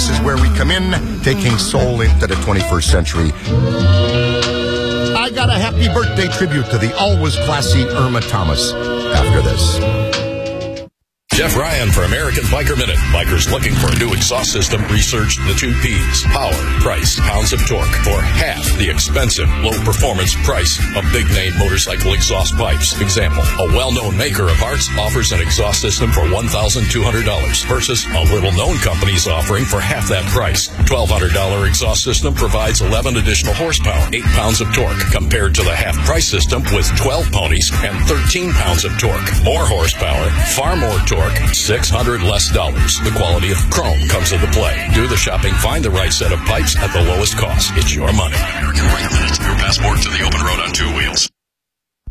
This is where we come in, taking soul into the 21st century. I got a happy birthday tribute to the always classy Irma Thomas after this. Jeff Ryan for American Biker Minute. Bikers looking for a new exhaust system researched the 2 Ps. Power, price, pounds of torque for half the expensive, low-performance price of big-name motorcycle exhaust pipes. Example, a well-known maker of parts offers an exhaust system for $1,200 versus a little-known company's offering for half that price. $1,200 exhaust system provides 11 additional horsepower, 8 pounds of torque, compared to the half-price system with 12 ponies and 13 pounds of torque. More horsepower, far more torque, $600 less. The quality of chrome comes into play. Do the shopping, find the right set of pipes at the lowest cost. It's your money. American Biker Minute, your passport to the open road on 2 wheels.